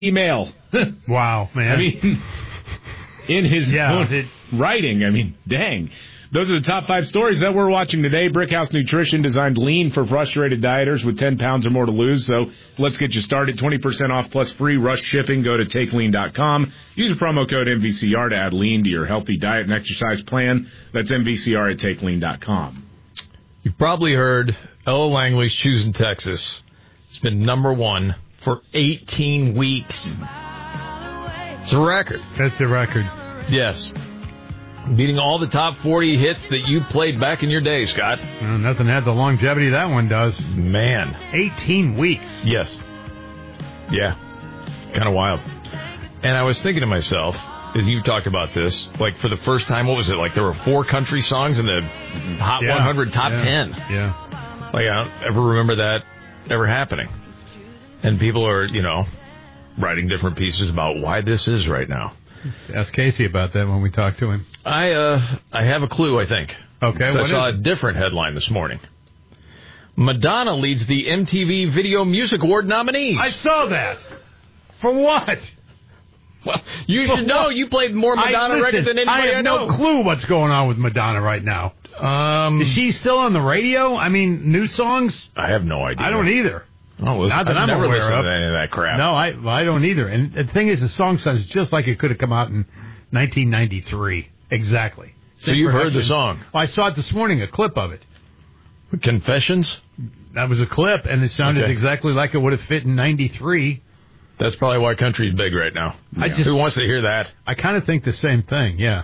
email. Wow, man. I mean, in his own writing, I mean, dang. Those are the top 5 stories that we're watching today. Brickhouse Nutrition designed lean for frustrated dieters with 10 pounds or more to lose. So let's get you started. 20% off plus free rush shipping. Go to takelean.com. Use promo code MVCR to add lean to your healthy diet and exercise plan. That's MVCR at takelean.com. You've probably heard Ella Langley's Choosing Texas. It's been number 1 for 18 weeks. It's a record. That's the record. Yes. Beating all the top 40 hits that you played back in your day, Scott. Well, nothing had the longevity that one does. Man. 18 weeks. Yes. Yeah. Kind of wild. And I was thinking to myself, as you talked about this, like for the first time, what was it? Like there were 4 country songs in the Hot 100 Top 10. Yeah. Like I don't ever remember that ever happening. And people are, writing different pieces about why this is right now. Ask Casey about that when we talk to him. I have a clue, I think. Okay, I saw a different headline this morning. Madonna leads the MTV Video Music Award nominees. I saw that. For what? Well, you should know. You played more Madonna records than anybody I know. I have no clue what's going on with Madonna right now. Is she still on the radio? I mean, new songs? I have no idea. I don't either. Oh, not that I'm never aware listened of. to any of that crap. No, I don't either. And the thing is, the song sounds just like it could have come out in 1993. Exactly. So you've heard the song? Well, I saw it this morning, a clip of it. Confessions? That was a clip, and it sounded exactly like it would have fit in 93. That's probably why country's big right now. Yeah. Who wants to hear that? I kind of think the same thing, yeah.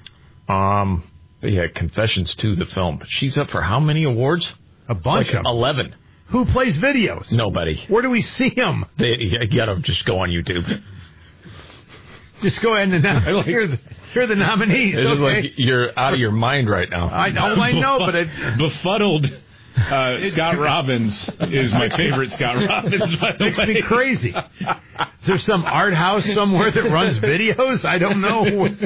Yeah, Confessions 2, the film. She's up for how many awards? A bunch of them. 11. Who plays videos? Nobody. Where do we see them? You gotta just go on YouTube. Just go ahead and announce. Here are the nominees. It's like you're out of your mind right now. I know, but befuddled. Scott Robbins is my favorite Scott Robbins. Makes me crazy. Is there some art house somewhere that runs videos? I don't know.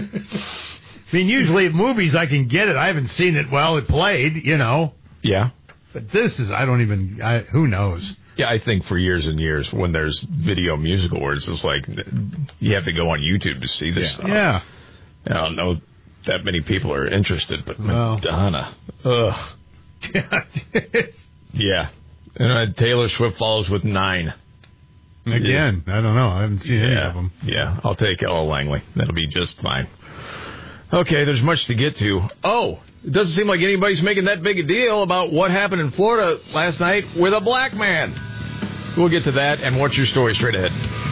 I mean, usually at movies I can get it. I haven't seen it while it played, Yeah. But this is, who knows? Yeah, I think for years and years when there's video music awards, it's like you have to go on YouTube to see this stuff. Yeah. I don't know that many people are interested, but Madonna. Ugh. Yeah. And Taylor Swift follows with 9. Again, I don't know. I haven't seen any of them. Yeah, I'll take Ella Langley. That'll be just fine. Okay, there's much to get to. Oh, it doesn't seem like anybody's making that big a deal about what happened in Florida last night with a black man. We'll get to that and what's your story straight ahead.